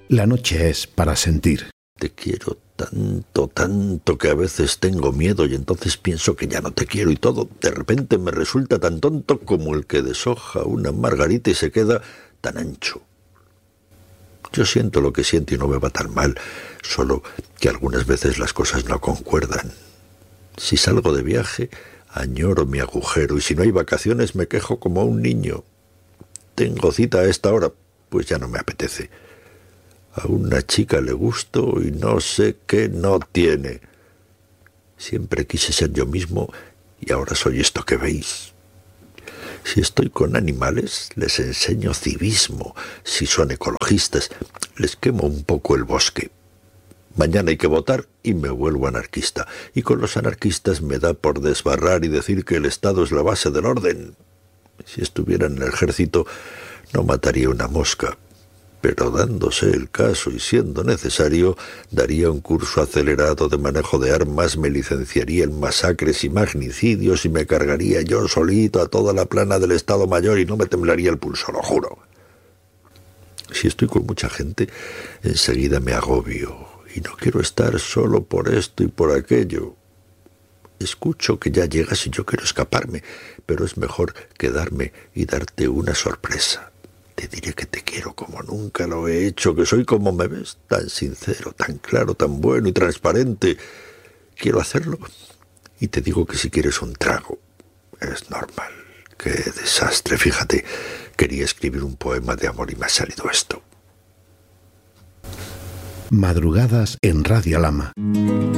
La noche es para sentir. Te quiero tanto, tanto que a veces tengo miedo y entonces pienso que ya no te quiero y todo de repente me resulta tan tonto como el que deshoja una margarita y se queda tan ancho. Yo siento lo que siento y no me va tan mal, solo que algunas veces las cosas no concuerdan. Si salgo de viaje, añoro mi agujero y si no hay vacaciones me quejo como un niño. Tengo cita a esta hora, pues ya no me apetece. A una chica le gusto y no sé qué no tiene. Siempre quise ser yo mismo y ahora soy esto que veis. Si estoy con animales, les enseño civismo. Si son ecologistas, les quemo un poco el bosque. Mañana hay que votar y me vuelvo anarquista. Y con los anarquistas me da por desbarrar y decir que el Estado es la base del orden. Si estuviera en el ejército, no mataría una mosca. Pero dándose el caso y siendo necesario, daría un curso acelerado de manejo de armas, me licenciaría en masacres y magnicidios y me cargaría yo solito a toda la plana del Estado Mayor y no me temblaría el pulso, lo juro. Si estoy con mucha gente, enseguida me agobio y no quiero estar solo por esto y por aquello. Escucho que ya llegas y yo quiero escaparme, pero es mejor quedarme y darte una sorpresa. Te diré que te quiero como nunca lo he hecho, que soy como me ves, tan sincero, tan claro, tan bueno y transparente. Quiero hacerlo y te digo que si quieres un trago, es normal. Qué desastre, fíjate, quería escribir un poema de amor y me ha salido esto. Madrugadas en Radio Lama.